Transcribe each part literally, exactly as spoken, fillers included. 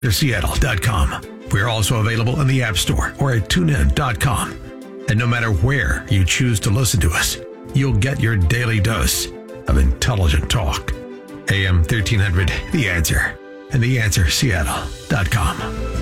Seattle dot com. We're also available in the App Store or at tune in dot com. And no matter where you choose to listen to us, you'll get your daily dose of intelligent talk. A M thirteen hundred, The Answer, and the answer seattle dot com.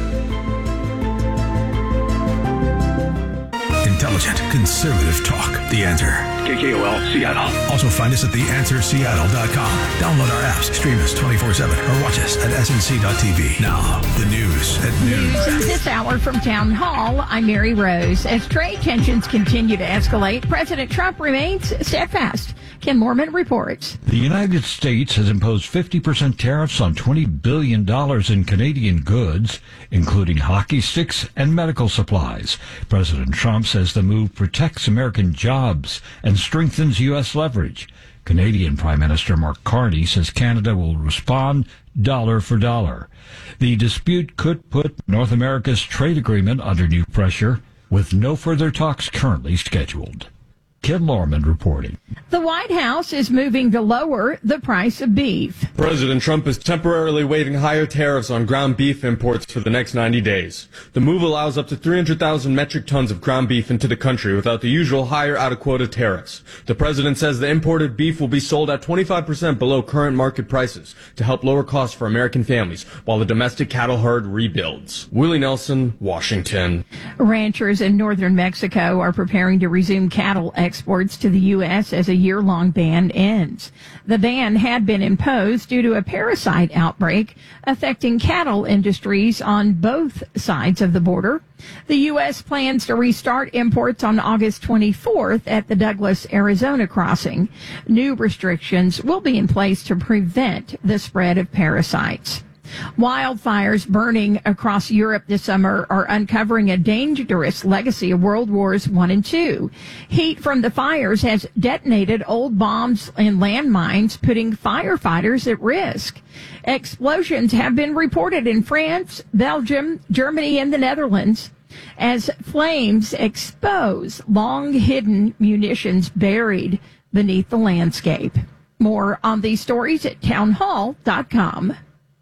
Intelligent, conservative talk. The Answer. K K O L, Seattle. Also find us at the answer seattle dot com. Download our apps, stream us twenty-four seven, or watch us at S N C dot T V. Now, the news at noon. News this hour from Town Hall. I'm Mary Rose. As trade tensions continue to escalate, President Trump remains steadfast. Ken Mormon reports. The United States has imposed fifty percent tariffs on twenty billion dollars in Canadian goods, including hockey sticks and medical supplies. President Trump says the move protects American jobs and strengthens U S leverage. Canadian Prime Minister Mark Carney says Canada will respond dollar for dollar. The dispute could put North America's trade agreement under new pressure, with no further talks currently scheduled. Ken Lorman reporting. The White House is moving to lower the price of beef. President Trump is temporarily waiving higher tariffs on ground beef imports for the next ninety days. The move allows up to three hundred thousand metric tons of ground beef into the country without the usual higher out-of-quota tariffs. The president says the imported beef will be sold at twenty-five percent below current market prices to help lower costs for American families while the domestic cattle herd rebuilds. Willie Nelson, Washington. Ranchers in northern Mexico are preparing to resume cattle exports to the U S as a year-long ban ends. The ban had been imposed due to a parasite outbreak affecting cattle industries on both sides of the border. The U S plans to restart imports on August twenty-fourth at the Douglas, Arizona crossing. New restrictions will be in place to prevent the spread of parasites. Wildfires burning across Europe this summer are uncovering a dangerous legacy of World Wars One and Two. Heat from the fires has detonated old bombs and landmines, putting firefighters at risk. Explosions have been reported in France, Belgium, Germany, and the Netherlands as flames expose long-hidden munitions buried beneath the landscape. More on these stories at town hall dot com.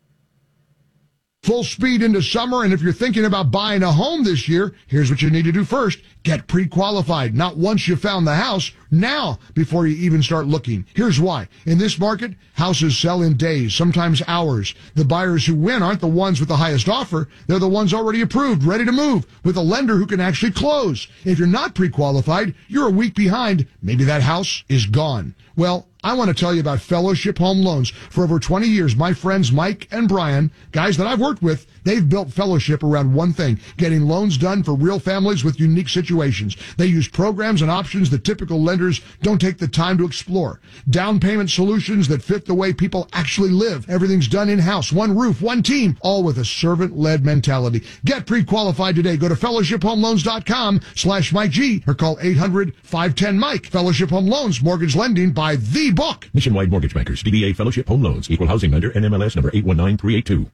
Full speed into summer, and if you're thinking about buying a home this year, here's what you need to do first. Get pre-qualified. Not once you found the house, now before you even start looking. Here's why. In this market, houses sell in days, sometimes hours. The buyers who win aren't the ones with the highest offer. They're the ones already approved, ready to move, with a lender who can actually close. If you're not pre-qualified, you're a week behind. Maybe that house is gone. Well, I want to tell you about Fellowship Home Loans. For over twenty years, my friends Mike and Brian, guys that I've worked with, they've built Fellowship around one thing, getting loans done for real families with unique situations. They use programs and options that typical lenders don't take the time to explore. Down payment solutions that fit the way people actually live. Everything's done in-house, one roof, one team, all with a servant-led mentality. Get pre-qualified today. Go to fellowship home loans dot com slash Mike G or call eight hundred, five one zero, Mike. Fellowship Home Loans, mortgage lending by the book. Nationwide Mortgage Bankers, D B A Fellowship Home Loans, Equal Housing Lender, N M L S number eight one nine three eight two.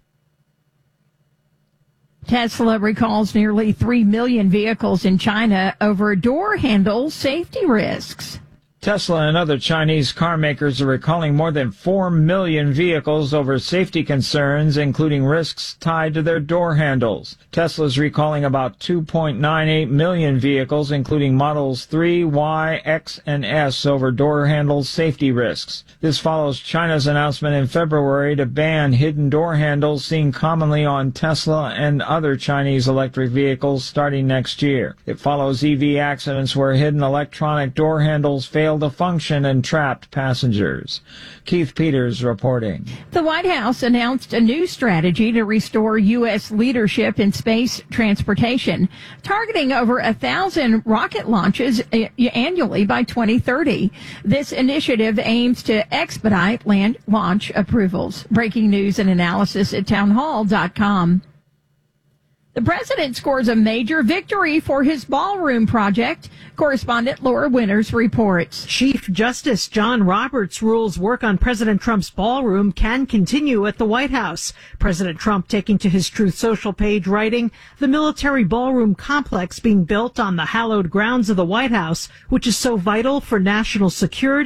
Tesla recalls nearly three million vehicles in China over door handle safety risks. Tesla and other Chinese car makers are recalling more than four million vehicles over safety concerns, including risks tied to their door handles. Tesla's recalling about two point nine eight million vehicles, including Models three, Y, X, and S, over door handle safety risks. This follows China's announcement in February to ban hidden door handles seen commonly on Tesla and other Chinese electric vehicles starting next year. It follows E V accidents where hidden electronic door handles fail to function and trapped passengers. Keith Peters reporting. The White House announced a new strategy to restore U S leadership in space transportation, targeting over a thousand rocket launches annually by twenty thirty. This initiative aims to expedite land launch approvals. Breaking news and analysis at town hall dot com. The president scores a major victory for his ballroom project. Correspondent Laura Winters reports. Chief Justice John Roberts rules work on President Trump's ballroom can continue at the White House. President Trump taking to his Truth Social page, writing, "The military ballroom complex being built on the hallowed grounds of the White House, which is so vital for national security,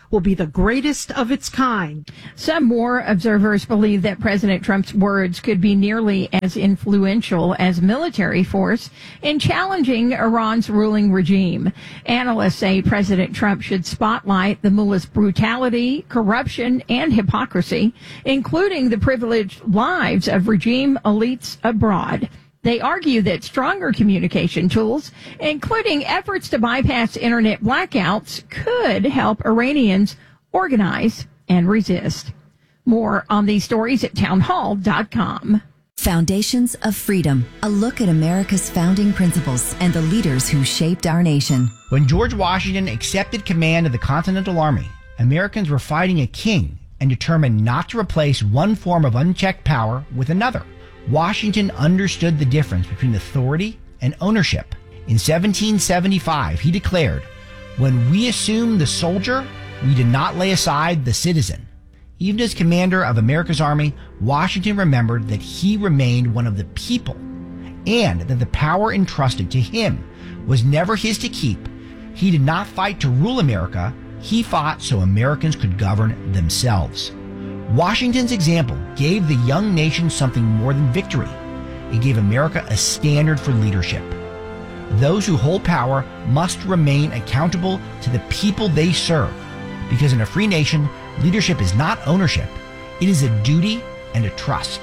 will be the greatest of its kind. Some more observers believe that President Trump's words could be nearly as influential as military force in challenging Iran's ruling regime. Analysts say President Trump should spotlight the mullah's brutality, corruption, and hypocrisy, including the privileged lives of regime elites abroad. They argue that stronger communication tools, including efforts to bypass internet blackouts, could help Iranians organize and resist. More on these stories at townhall dot com. Foundations of Freedom, a look at America's founding principles and the leaders who shaped our nation. When George Washington accepted command of the Continental Army, Americans were fighting a king and determined not to replace one form of unchecked power with another. Washington understood the difference between authority and ownership. In seventeen seventy-five, he declared, "When we assume the soldier, we did not lay aside the citizen." Even as commander of America's army, Washington remembered that he remained one of the people and that the power entrusted to him was never his to keep. He did not fight to rule America. He fought so Americans could govern themselves. Washington's example gave the young nation something more than victory. It gave America a standard for leadership. Those who hold power must remain accountable to the people they serve, because in a free nation, leadership is not ownership. It is a duty and a trust.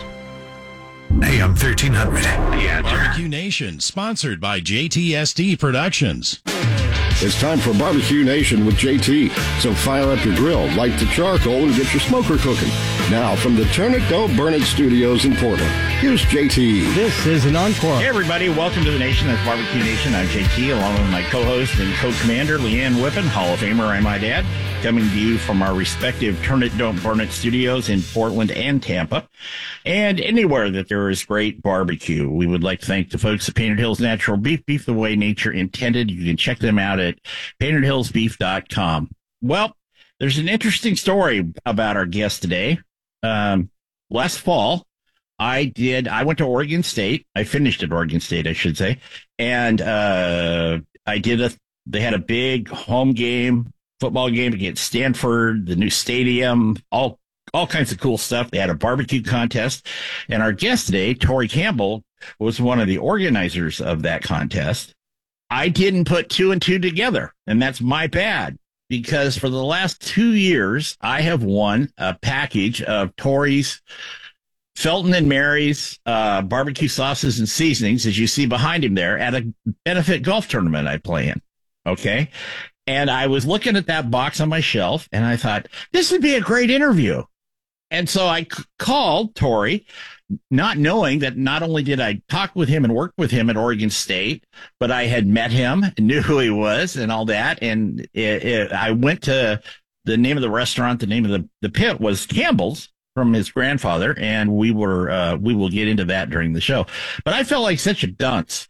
A M thirteen hundred, The Answer. Barbecue Nation, sponsored by J T S D Productions. It's time for Barbecue Nation with J T. So fire up your grill, light the charcoal, and get your smoker cooking. Now, from the Turn It, Don't Burn It studios in Portland, here's J T. This is an encore. Hey, everybody. Welcome to the Nation. That's Barbecue Nation. I'm J T, along with my co-host and co-commander, Leanne Whippen, Hall of Famer, I might add, coming to you from our respective Turn It, Don't Burn It studios in Portland and Tampa, and anywhere that there is great barbecue. We would like to thank the folks at Painted Hills Natural Beef, beef the way nature intended. You can check them out at painted hills beef dot com. Well, there's an interesting story about our guest today. Um, last fall, I did, I went to Oregon State. I finished at Oregon State, I should say. And, uh, I did a, they had a big home game, football game against Stanford, the new stadium, all, all kinds of cool stuff. They had a barbecue contest. And our guest today, Tori Campbell, was one of the organizers of that contest. I didn't put two and two together, and that's my bad, because for the last two years, I have won a package of Tori's Felton and Mary's uh, barbecue sauces and seasonings, as you see behind him there, at a benefit golf tournament I play in. Okay. And I was looking at that box on my shelf, and I thought, this would be a great interview. And so I c- called Tori, not knowing that not only did I talk with him and work with him at Oregon State, but I had met him, knew who he was and all that. And it, it, I went to the name of the restaurant. The name of the, the pit was Campbell's, from his grandfather. And we were, uh, we will get into that during the show. But I felt like such a dunce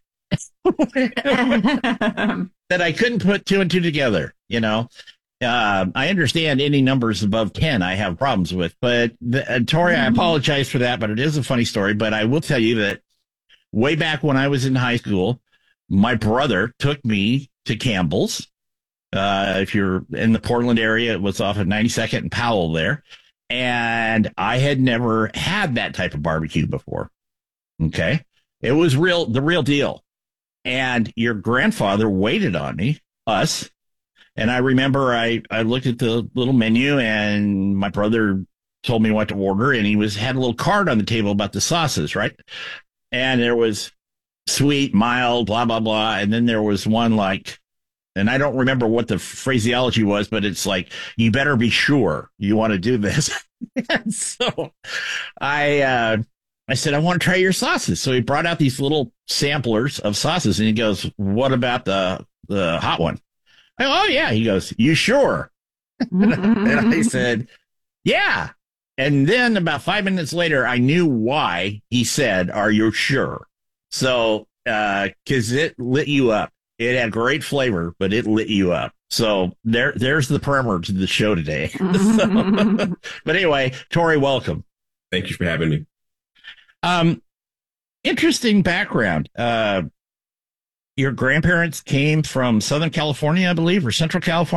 that I couldn't put two and two together, you know. Uh, I understand any numbers above ten I have problems with, but the, uh, Tori, I apologize for that, but it is a funny story. But I will tell you that way back when I was in high school, my brother took me to Campbell's. Uh, if you're in the Portland area, it was off of ninety-second and Powell there. And I had never had that type of barbecue before. Okay. It was real, the real deal. And your grandfather waited on me, us. And I remember I, I looked at the little menu, and my brother told me what to order, and he was had a little card on the table about the sauces, right? And there was sweet, mild, blah, blah, blah. And then there was one like, and I don't remember what the phraseology was, but it's like, you better be sure you want to do this. And so I, uh, I said, I want to try your sauces. So he brought out these little samplers of sauces, and he goes, what about the, the hot one? I go, oh, yeah. He goes, you sure? And I said, yeah. And then about five minutes later, I knew why he said, are you sure? So, uh, cause it lit you up. It had great flavor, but it lit you up. So there, there's the primer to the show today. So, but anyway, Tori, welcome. Thank you for having me. Um, interesting background. Uh, Your grandparents came from Southern California, I believe, or Central California?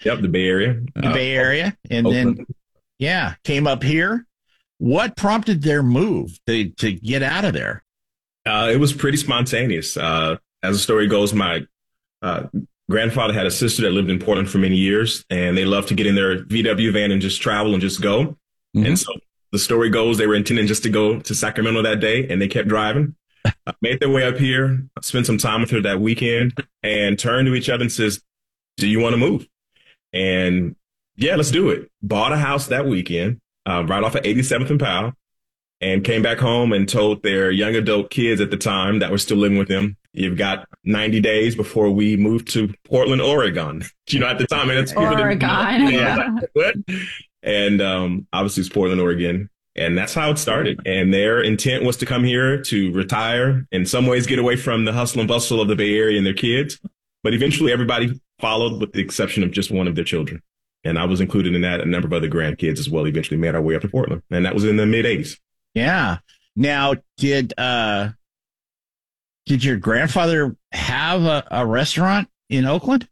Yep, the Bay Area. The uh, Bay Area. And Oakland. then, yeah, came up here. What prompted their move to, to get out of there? Uh, it was pretty spontaneous. Uh, as the story goes, my uh, grandfather had a sister that lived in Portland for many years, and they loved to get in their V W van and just travel and just go. Mm-hmm. And so the story goes, they were intending just to go to Sacramento that day, and they kept driving. Uh, made their way up here, spent some time with her that weekend, and turned to each other and says, do you want to move? And yeah, let's do it. Bought a house that weekend, uh, right off of eighty-seventh and Powell, and came back home and told their young adult kids at the time that were still living with them, you've got ninety days before we move to Portland, Oregon. You know, at the time, and it's Oregon. Yeah. What? And um, obviously it's Portland, Oregon. And that's how it started. And their intent was to come here to retire, in some ways get away from the hustle and bustle of the Bay Area and their kids. But eventually everybody followed, with the exception of just one of their children. And I was included in that. A number of other grandkids as well eventually made our way up to Portland. And that was in the mid eighties. Yeah. Now, did uh, did your grandfather have a, a restaurant in Oakland?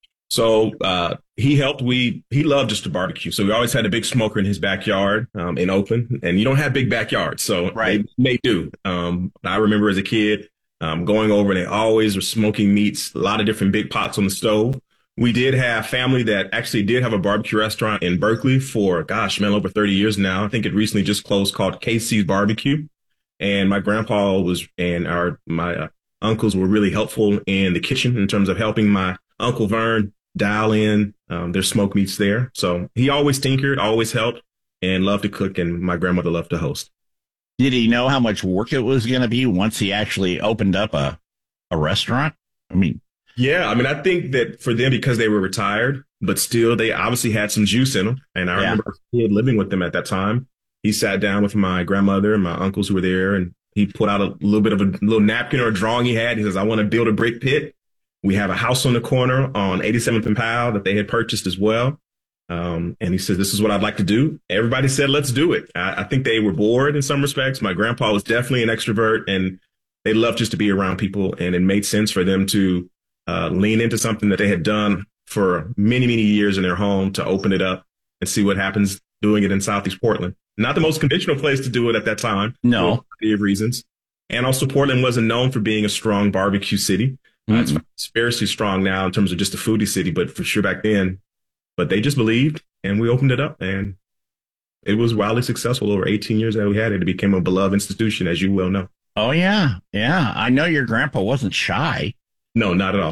So uh, he helped. We he loved just to barbecue. So we always had a big smoker in his backyard um, in Oakland. And you don't have big backyards, so right. they may do. Um, I remember as a kid um, going over, and they always were smoking meats, a lot of different big pots on the stove. We did have family that actually did have a barbecue restaurant in Berkeley for, gosh, man, over thirty years now. I think it recently just closed, called K C's Barbecue. And my grandpa was, and our my uh, uncles were really helpful in the kitchen in terms of helping my Uncle Vern dial in um, their smoked meats there. So he always tinkered, always helped, and loved to cook. And my grandmother loved to host. Did he know how much work it was going to be once he actually opened up a, a restaurant? I mean, yeah, I mean, I think that for them, because they were retired, but still they obviously had some juice in them. And I yeah. remember a kid living with them at that time. He sat down with my grandmother and my uncles who were there, and he put out a little bit of a little napkin or a drawing he had. He says, I want to build a brick pit. We have a house on the corner on eighty-seventh and Powell that they had purchased as well. Um, and he said, this is what I'd like to do. Everybody said, let's do it. I, I think they were bored in some respects. My grandpa was definitely an extrovert, and they loved just to be around people. And it made sense for them to uh, lean into something that they had done for many, many years in their home, to open it up and see what happens doing it in Southeast Portland. Not the most conventional place to do it at that time. No. For a variety of reasons. And also Portland wasn't known for being a strong barbecue city. Uh, it's seriously strong now in terms of just a foodie city, but for sure back then. But they just believed, and we opened it up, and it was wildly successful. Over eighteen years that we had it, it became a beloved institution, as you well know. Oh, yeah. Yeah. I know your grandpa wasn't shy. No, not at all.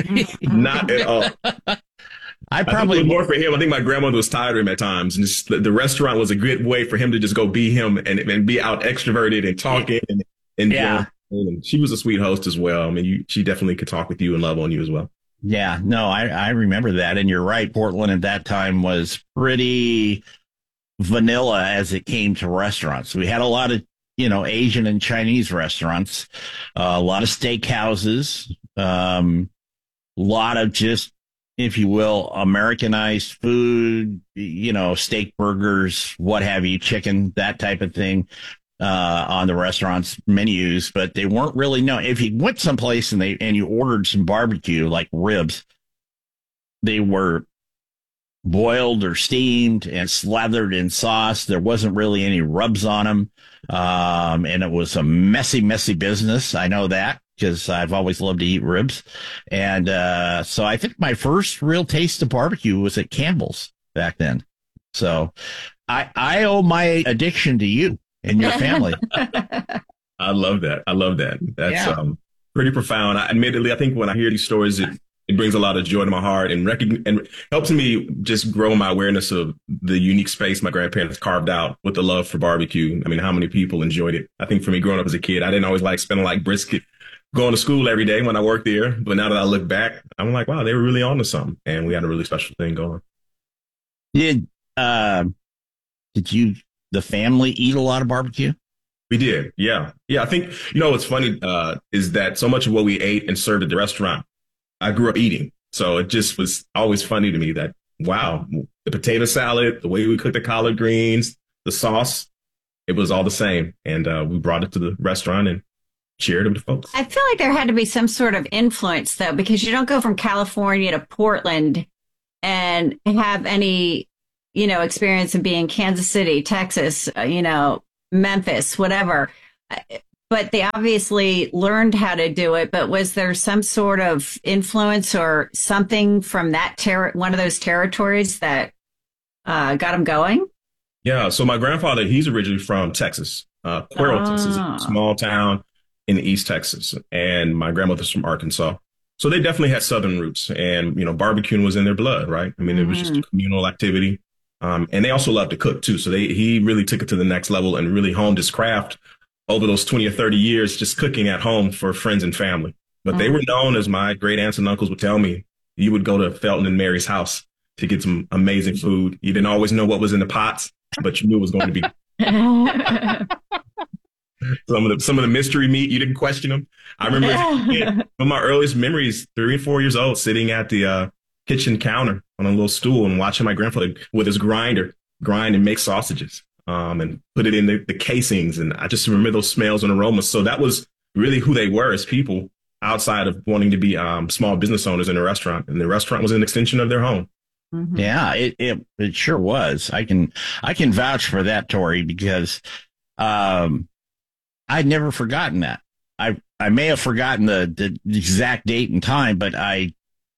Not at all. I probably I more for him. I think my grandmother was tired of him at times, and just the, the restaurant was a good way for him to just go be him and, and be out extroverted and talking and, and yeah. And she was a sweet host as well. I mean, you, she definitely could talk with you and love on you as well. Yeah, no, I, I remember that. And you're right. Portland at that time was pretty vanilla as it came to restaurants. We had a lot of, you know, Asian and Chinese restaurants, uh, a lot of steakhouses, um, a lot of just, if you will, Americanized food, you know, steak burgers, what have you, chicken, that type of thing. Uh, on the restaurant's menus, but they weren't really known. If you went someplace and they and you ordered some barbecue, like ribs, they were boiled or steamed and slathered in sauce. There wasn't really any rubs on them, um, and it was a messy, messy business. I know that because I've always loved to eat ribs, and uh, so I think my first real taste of barbecue was at Campbell's back then. So I I owe my addiction to you and your family. I love that. I love that. That's yeah. um, pretty profound. I, admittedly, I think when I hear these stories, it, it brings a lot of joy to my heart and recogn- and helps me just grow my awareness of the unique space my grandparents carved out with the love for barbecue. I mean, how many people enjoyed it? I think for me growing up as a kid, I didn't always like spending like brisket going to school every day when I worked there. But now that I look back, I'm like, wow, they were really on to something. And we had a really special thing going. Did, uh, did you... the family eat a lot of barbecue? We did. Yeah. Yeah. I think, you know, what's funny uh, is that so much of what we ate and served at the restaurant, I grew up eating. So it just was always funny to me that, wow, the potato salad, the way we cooked the collard greens, the sauce, it was all the same. And uh, we brought it to the restaurant and shared it with folks. I feel like there had to be some sort of influence, though, because you don't go from California to Portland and have any, you know, experience of being Kansas City, Texas, uh, you know, Memphis, whatever. But they obviously learned how to do it. But was there some sort of influence or something from that ter- one of those territories that uh, got them going? Yeah. So my grandfather, he's originally from Texas, uh, Cuero, oh. Texas, a small town in East Texas. And my grandmother's from Arkansas. So they definitely had Southern roots, and, you know, barbecuing was in their blood, right? I mean, mm-hmm. it was just a communal activity. Um, and they also loved to cook too. So they, he really took it to the next level and really honed his craft over those twenty or thirty years, just cooking at home for friends and family. But mm-hmm. they were known, as my great aunts and uncles would tell me, you would go to Felton and Mary's house to get some amazing food. You didn't always know what was in the pots, but you knew it was going to be some of the some of the mystery meat. You didn't question them. I remember one of my earliest memories, three and four years old, sitting at the uh, kitchen counter on a little stool and watching my grandfather with his grinder grind and make sausages um, and put it in the, the casings. And I just remember those smells and aromas. So that was really who they were as people, outside of wanting to be um, small business owners in a restaurant. And the restaurant was an extension of their home. Mm-hmm. Yeah, it, it it sure was. I can I can vouch for that, Tori, because um, I'd never forgotten that. I I may have forgotten the, the exact date and time, but I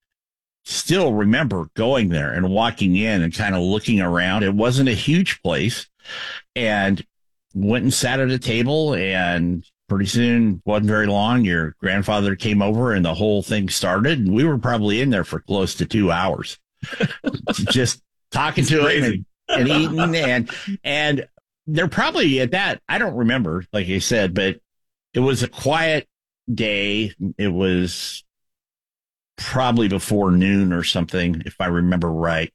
still remember going there and walking in and kind of looking around. It wasn't a huge place, and went and sat at a table, and pretty soon, wasn't very long, your grandfather came over and the whole thing started, and we were probably in there for close to two hours. Just talking to him and, and eating, and and they're probably at that. I don't remember, like I said, but it was a quiet day. It was probably before noon or something, if I remember right,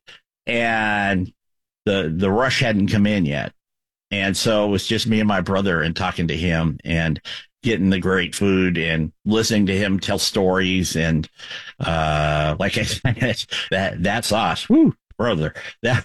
and the the rush hadn't come in yet, and so it was just me and my brother and talking to him and getting the great food and listening to him tell stories. And uh, like I said, that, that sauce, whoo, brother, that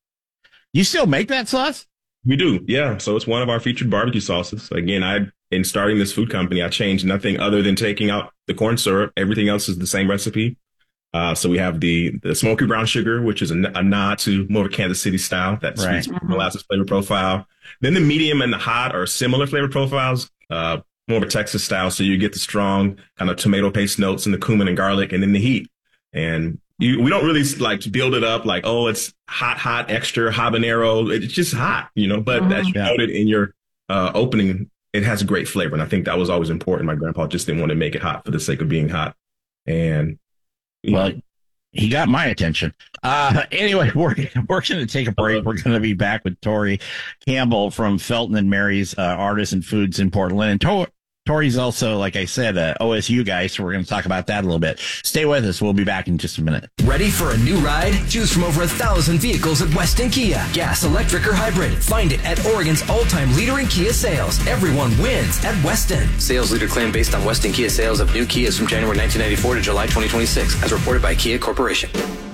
you still make that sauce? We do. Yeah. So it's one of our featured barbecue sauces. Again, I, in starting this food company, I changed nothing other than taking out the corn syrup. Everything else is the same recipe. Uh, so we have the, the smoky brown sugar, which is a, a nod to more of a Kansas City style, that right. sweet molasses flavor profile. Then the medium and the hot are similar flavor profiles. Uh, more of a Texas style. So you get the strong kind of tomato paste notes and the cumin and garlic, and then the heat. And you, we don't really like build it up like, oh, it's hot, hot, extra habanero. It's just hot, you know, but mm-hmm. as you yeah. noted in your uh, opening, it has a great flavor. And I think that was always important. My grandpa just didn't want to make it hot for the sake of being hot. And well, know. He got my attention. Uh, anyway, we're, we're going to take a break. We're going to be back with Tori Campbell from Felton and Mary's uh, Artisan Foods in Portland. And Tor- Tori's also, like I said, a O S U guy, so we're going to talk about that a little bit. Stay with us. We'll be back in just a minute. Ready for a new ride? Choose from over a thousand vehicles at Weston Kia. Gas, electric, or hybrid. Find it at Oregon's all-time leader in Kia sales. Everyone wins at Weston. Sales leader claim based on Weston Kia sales of new Kias from January nineteen ninety-four to July twenty twenty-six, as reported by Kia Corporation.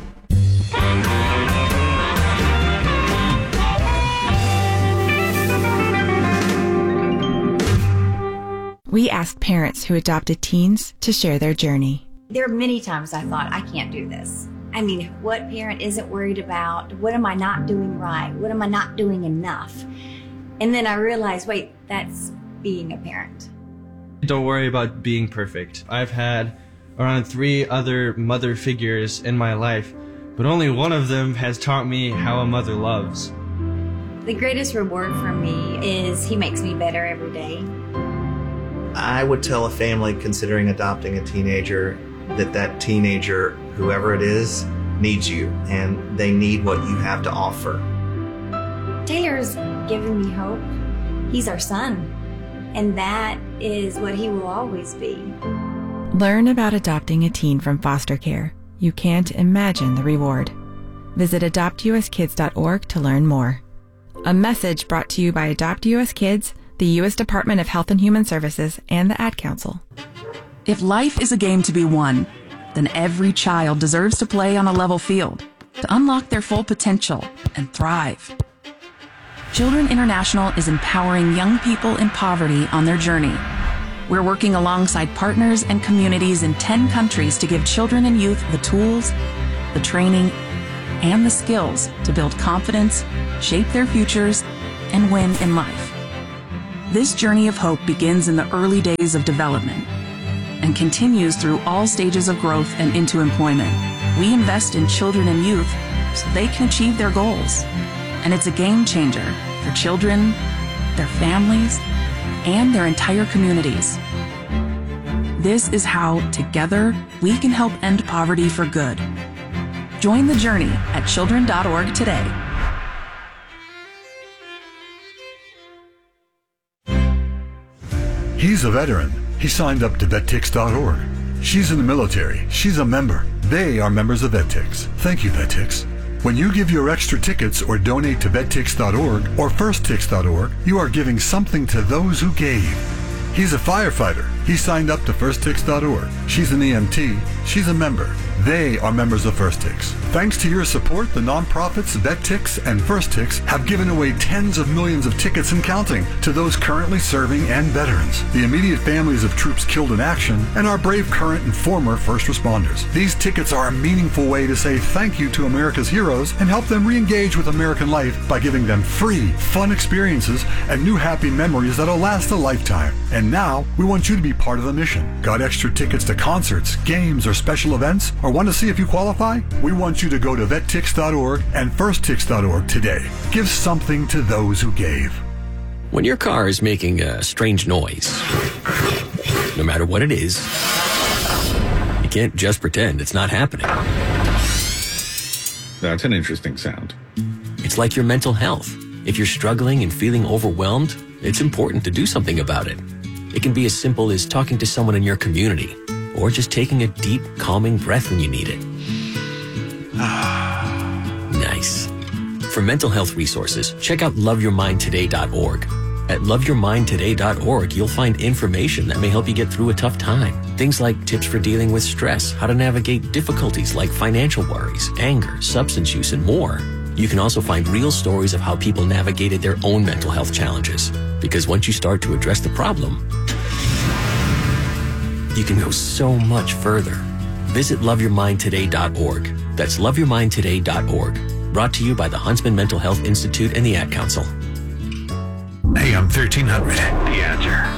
We asked parents who adopted teens to share their journey. There are many times I thought, I can't do this. I mean, what parent isn't worried about, what am I not doing right? What am I not doing enough? And then I realized, wait, that's being a parent. Don't worry about being perfect. I've had around three other mother figures in my life, but only one of them has taught me how a mother loves. The greatest reward for me is he makes me better every day. I would tell a family considering adopting a teenager that that teenager, whoever it is, needs you, and they need what you have to offer. Taylor's given me hope. He's our son, and that is what he will always be. Learn about adopting a teen from foster care. You can't imagine the reward. Visit adopt u s kids dot org to learn more. A message brought to you by Adopt U S Kids, the U S Department of Health and Human Services, and the Ad Council. If life is a game to be won, then every child deserves to play on a level field to unlock their full potential and thrive. Children International is empowering young people in poverty on their journey. We're working alongside partners and communities in ten countries to give children and youth the tools, the training, and the skills to build confidence, shape their futures, and win in life. This journey of hope begins in the early days of development and continues through all stages of growth and into employment. We invest in children and youth so they can achieve their goals. And it's a game changer for children, their families, and their entire communities. This is how, together, we can help end poverty for good. Join the journey at children dot org today. He's a veteran. He signed up to vet tix dot org. She's in the military. She's a member. They are members of VetTix. Thank you, VetTix. When you give your extra tickets or donate to vet tix dot org or first tix dot org, you are giving something to those who gave. He's a firefighter. He signed up to first tix dot org. She's an E M T. She's a member. They are members of FirstTix. Thanks to your support, the nonprofits VetTix and FirstTix have given away tens of millions of tickets and counting to those currently serving and veterans, the immediate families of troops killed in action, and our brave current and former first responders. These tickets are a meaningful way to say thank you to America's heroes and help them re-engage with American life by giving them free, fun experiences and new happy memories that'll last a lifetime. And now, we want you to be part of the mission. Got extra tickets to concerts, games, or special events? Or want to see if you qualify? We want you to go to vet tix dot org and first tix dot org today. Give something to those who gave. When your car is making a strange noise, no matter what it is, you can't just pretend it's not happening. That's an interesting sound. It's like your mental health. If you're struggling and feeling overwhelmed, it's important to do something about it. It can be as simple as talking to someone in your community, or just taking a deep, calming breath when you need it. Nice. For mental health resources, check out love your mind today dot org. At love your mind today dot org, you'll find information that may help you get through a tough time. Things like tips for dealing with stress, how to navigate difficulties like financial worries, anger, substance use, and more. You can also find real stories of how people navigated their own mental health challenges. Because once you start to address the problem, you can go so much further. Visit love your mind today dot org. That's love your mind today dot org. Brought to you by the Huntsman Mental Health Institute and the Ad Council. A M thirteen hundred, The Answer.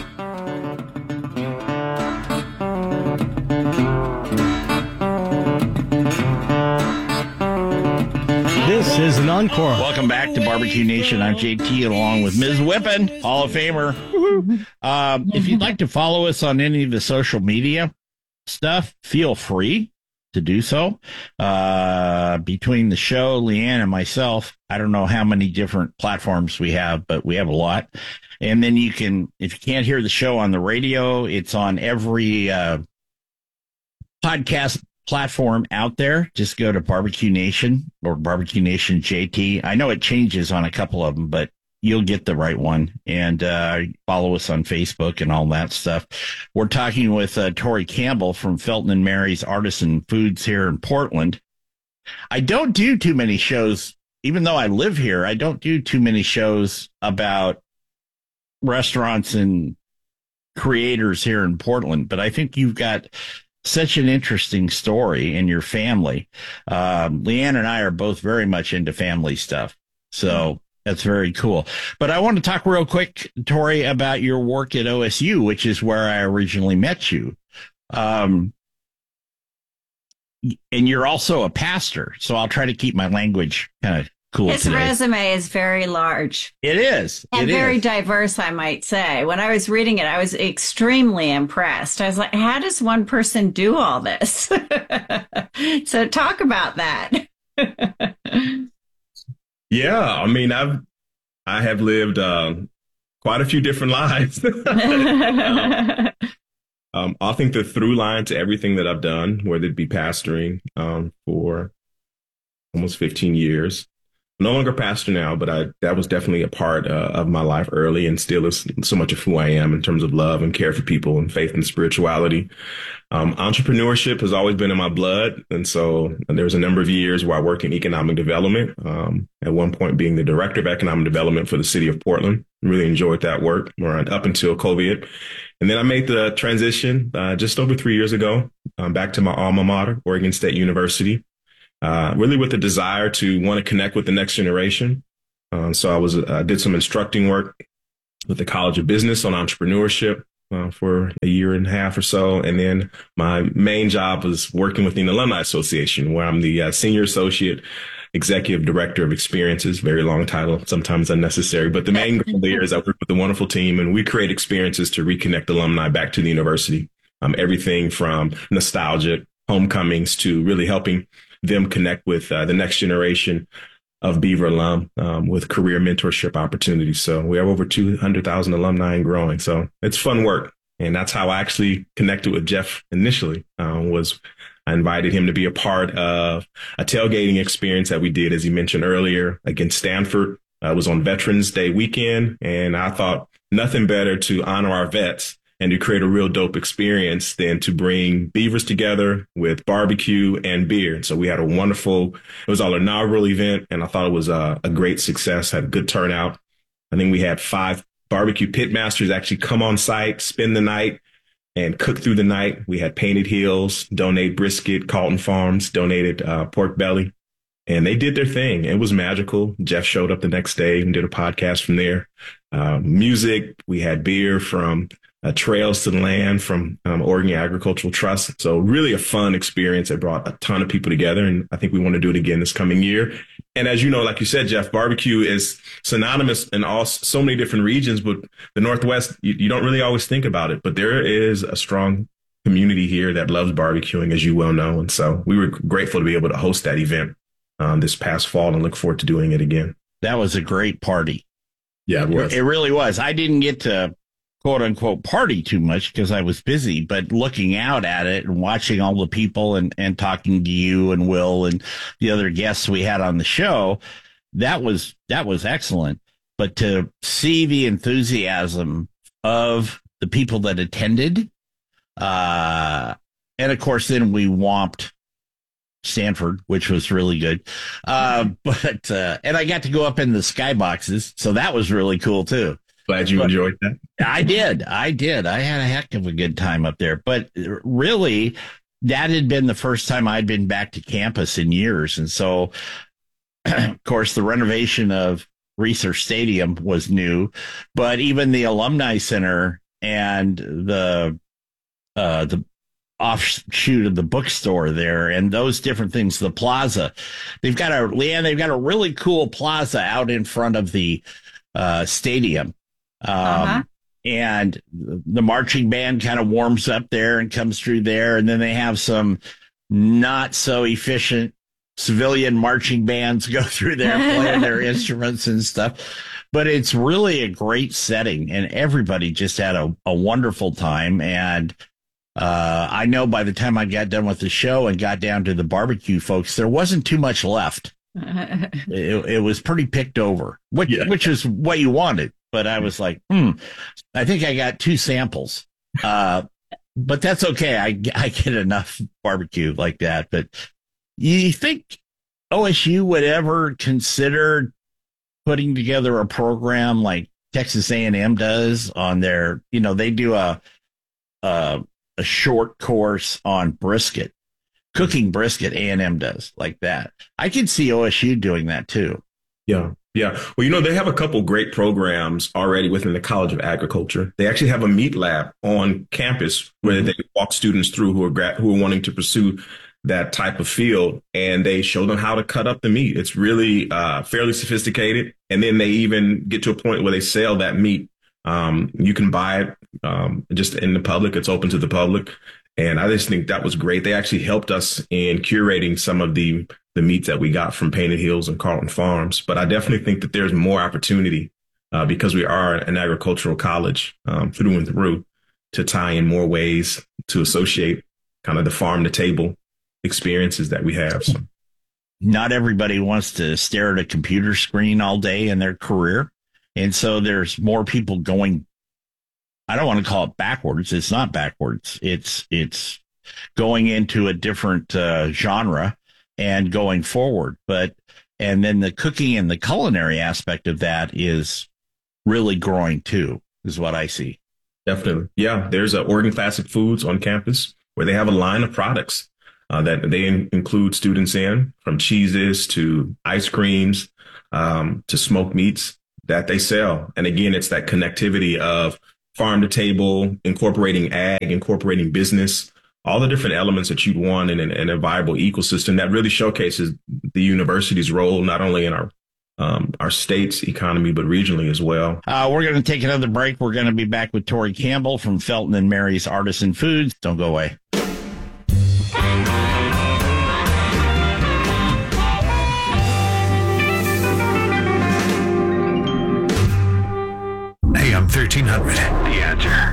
This is an encore. Welcome back to Barbecue Nation. I'm J T along with Miz Whippen, Hall of Famer. Um, if you'd like to follow us on any of the social media stuff, feel free to do so. Uh, between the show, Leanne, and myself, I don't know how many different platforms we have, but we have a lot. And then you can, if you can't hear the show on the radio, it's on every uh, podcast platform out there. Just go to Barbecue Nation or Barbecue Nation J T. I know it changes on a couple of them, but you'll get the right one. And uh, follow us on Facebook and all that stuff. We're talking with uh, Tori Campbell from Felton and Mary's Artisan Foods here in Portland. I don't do too many shows, even though I live here, I don't do too many shows about restaurants and creators here in Portland, but I think you've got such an interesting story in your family. Um, Leanne and I are both very much into family stuff. So that's very cool. But I want to talk real quick, Tori, about your work at O S U, which is where I originally met you. Um, and you're also a pastor. So I'll try to keep my language kind of cool His today. resume is very large. It is. And it very is. diverse, I might say. When I was reading it, I was extremely impressed. I was like, how does one person do all this? So talk about that. Yeah, I mean, I've I have lived uh, quite a few different lives. um, um, I think the through line to everything that I've done, whether it be pastoring um, for almost fifteen years, no longer pastor now, but I that was definitely a part uh, of my life early, and still is so much of who I am in terms of love and care for people and faith and spirituality. Um, entrepreneurship has always been in my blood. And so there was a number of years where I worked in economic development, um, at one point being the director of economic development for the city of Portland. Really enjoyed that work around up until COVID. And then I made the transition uh, just over three years ago um, back to my alma mater, Oregon State University. uh, really with a desire to want to connect with the next generation. Um, so I was uh, did some instructing work with the College of Business on entrepreneurship uh, for a year and a half or so. And then my main job was working with the Alumni Association, where I'm the uh, senior associate executive director of experiences. Very long title, sometimes unnecessary. But the main goal there is I work with a wonderful team, and we create experiences to reconnect alumni back to the university. Um, everything from nostalgic homecomings to really helping them connect with uh, the next generation of Beaver alum um, with career mentorship opportunities. So we have over two hundred thousand alumni and growing. So it's fun work. And that's how I actually connected with Jeff initially, um, was I invited him to be a part of a tailgating experience that we did, as he mentioned earlier, against Stanford. Uh, it was on Veterans Day weekend. And I thought nothing better to honor our vets and to create a real dope experience than to bring Beavers together with barbecue and beer. And so we had a wonderful, it was our inaugural event, and I thought it was a, a great success, had a good turnout. I think we had five barbecue pit masters actually come on site, spend the night, and cook through the night. We had Painted Hills donate brisket, Carlton Farms donated uh, pork belly, and they did their thing. It was magical. Jeff showed up the next day and did a podcast from there. Uh, music, we had beer from Uh, Trails to the Land from um, Oregon Agricultural Trust. So really a fun experience that brought a ton of people together. And I think we want to do it again this coming year. And as you know, like you said, Jeff, barbecue is synonymous in all so many different regions, but the Northwest, you, you don't really always think about it. But there is a strong community here that loves barbecuing, as you well know. And so we were grateful to be able to host that event um, this past fall and look forward to doing it again. That was a great party. Yeah, it was. It really was. I didn't get to quote unquote party too much because I was busy, but looking out at it and watching all the people and, and talking to you and Will and the other guests we had on the show, that was, that was excellent. But to see the enthusiasm of the people that attended, uh, and of course, then we whomped Stanford, which was really good. Uh, but, uh, and I got to go up in the skyboxes. So that was really cool too. Glad you but enjoyed that. I did. I did. I had a heck of a good time up there. But really, that had been the first time I'd been back to campus in years. And so, of course, the renovation of Research Stadium was new, but even the Alumni Center and the uh, the offshoot of the bookstore there and those different things, the plaza, they've got a, Leanne, they've got a really cool plaza out in front of the uh, stadium. Um, uh-huh. And the marching band kind of warms up there and comes through there. And then they have some not so efficient civilian marching bands go through there playing their instruments and stuff. But it's really a great setting, and everybody just had a, a wonderful time. And uh, I know by the time I got done with the show and got down to the barbecue folks, there wasn't too much left. it, it was pretty picked over, which, yeah. which is what you wanted. But I was like, hmm, I think I got two samples. Uh, but that's okay. I, I get enough barbecue like that. But you think O S U would ever consider putting together a program like Texas A and M does on their, you know, they do a, a, a short course on brisket, cooking brisket. A and M does like that. I could see O S U doing that too. Yeah. Yeah. Well, you know, they have a couple great programs already within the College of Agriculture. They actually have a meat lab on campus where mm-hmm. they walk students through who are gra- who are wanting to pursue that type of field, and they show them how to cut up the meat. It's really uh, fairly sophisticated. And then they even get to a point where they sell that meat. Um, you can buy it um, just in the public. It's open to the public. And I just think that was great. They actually helped us in curating some of the the meats that we got from Painted Hills and Carlton Farms. But I definitely think that there's more opportunity uh, because we are an agricultural college um, through and through to tie in more ways to associate kind of the farm to table experiences that we have. So. Not everybody wants to stare at a computer screen all day in their career. And so there's more people going, I don't want to call it backwards. It's not backwards. It's, it's going into a different uh, genre and going forward. But, and then the cooking and the culinary aspect of that is really growing too, is what I see. Definitely. Yeah. There's a Oregon Classic Foods on campus where they have a line of products uh, that they in- include students in, from cheeses to ice creams um, to smoked meats that they sell. And again, it's that connectivity of farm to table, incorporating ag, incorporating business, all the different elements that you'd want in, in, in a viable ecosystem that really showcases the university's role, not only in our um, our state's economy, but regionally as well. Uh, we're going to take another break. We're going to be back with Tori Campbell from Felton and Mary's Artisan Foods. Don't go away. A M thirteen hundred, The Answer.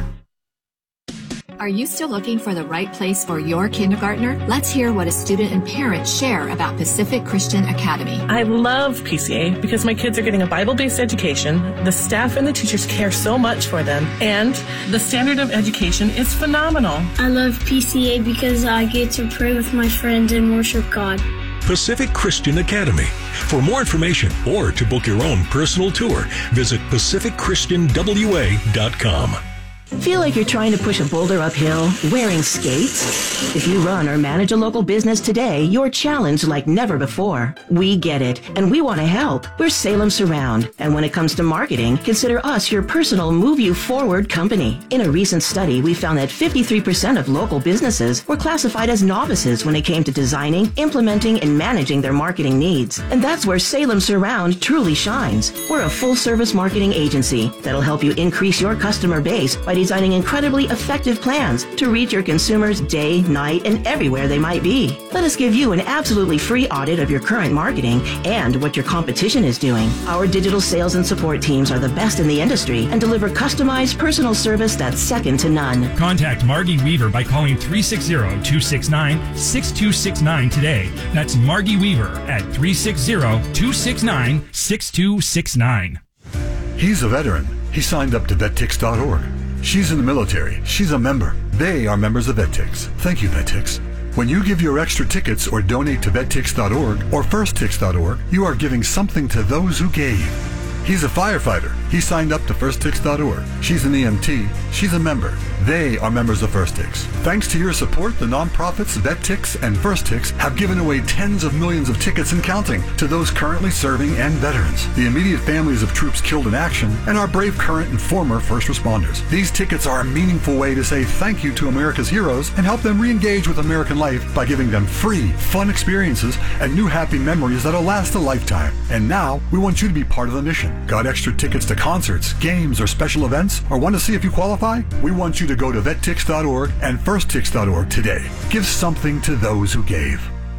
Are you still looking for the right place for your kindergartner? Let's hear what a student and parent share about Pacific Christian Academy. I love P C A because my kids are getting a Bible-based education, the staff and the teachers care so much for them, and the standard of education is phenomenal. I love P C A because I get to pray with my friends and worship God. Pacific Christian Academy. For more information or to book your own personal tour, visit pacific christian w a dot com. Feel like you're trying to push a boulder uphill wearing skates? If you run or manage a local business today, you're challenged like never before. We get it, and we want to help. We're Salem Surround, and when it comes to marketing, consider us your personal Move You Forward company. In a recent study, we found that fifty-three percent of local businesses were classified as novices when it came to designing, implementing, and managing their marketing needs. And that's where Salem Surround truly shines. We're a full-service marketing agency that'll help you increase your customer base by designing incredibly effective plans to reach your consumers day, night, and everywhere they might be. Let us give you an absolutely free audit of your current marketing and what your competition is doing. Our digital sales and support teams are the best in the industry and deliver customized personal service that's second to none. Contact Margie Weaver by calling three six zero, two six nine, six two six nine today. That's Margie Weaver at three six zero, two six nine, six two six nine. He's a veteran. He signed up to vet tix dot org. She's in the military. She's a member. They are members of VetTix. Thank you, VetTix. When you give your extra tickets or donate to vet tix dot org or first tix dot org, you are giving something to those who gave. He's a firefighter. He signed up to first tix dot org. She's an E M T. She's a member. They are members of FirstTix. Thanks to your support, the nonprofits VetTix and FirstTix have given away tens of millions of tickets and counting to those currently serving and veterans, the immediate families of troops killed in action, and our brave current and former first responders. These tickets are a meaningful way to say thank you to America's heroes and help them re-engage with American life by giving them free, fun experiences and new happy memories that'll last a lifetime. And now, we want you to be part of the mission. Got extra tickets to concerts, games, or special events? Or want to see if you qualify? We want you to go to vet tix dot org and first tix dot org today. Give something to those who gave.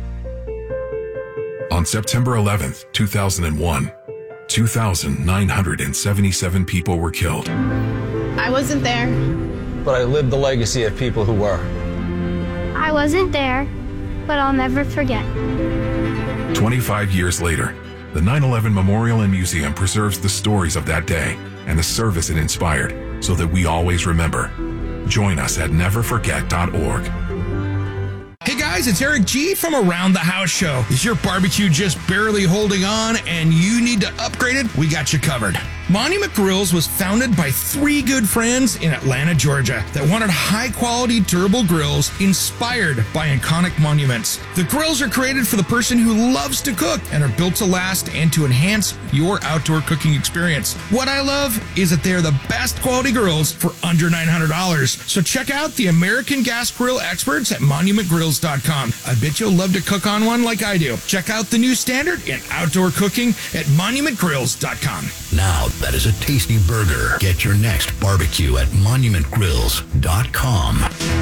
On September eleventh, two thousand one, two thousand nine hundred seventy-seven people were killed. I wasn't there. But I lived the legacy of people who were. I wasn't there, but I'll never forget. twenty-five years later, the nine eleven Memorial and Museum preserves the stories of that day and the service it inspired so that we always remember. Join us at never forget dot org. Hey guys, it's Eric G from Around the House Show. Is your barbecue just barely holding on and you need to upgrade it? We got you covered. Monument Grills was founded by three good friends in Atlanta, Georgia that wanted high-quality, durable grills inspired by iconic monuments. The grills are created for the person who loves to cook and are built to last and to enhance your outdoor cooking experience. What I love is that they're the best quality grills for under nine hundred dollars. So check out the American Gas Grill experts at monument grills dot com. I bet you'll love to cook on one like I do. Check out the new standard in outdoor cooking at monument grills dot com. Now that is a tasty burger. Get your next barbecue at monument grills dot com.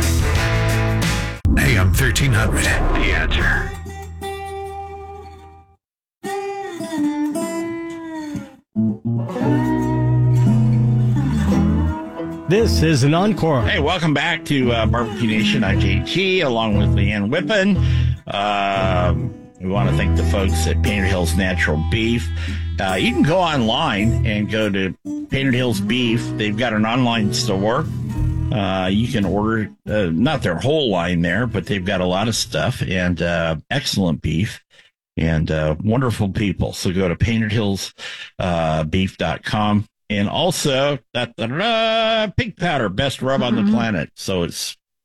A M thirteen hundred, The Answer. This is an encore. Hey, welcome back to uh, Barbecue Nation. I'm J T, along with Leanne Whippen. Um, we want to thank the folks at Painted Hills Natural Beef. Uh, you can go online and go to Painted Hills Beef. They've got an online store. Uh, you can order, uh, not their whole line there, but they've got a lot of stuff and uh, excellent beef and uh, wonderful people. So go to painted hills beef dot com. And also, that uh, pig powder, best rub mm-hmm. on the planet. So it's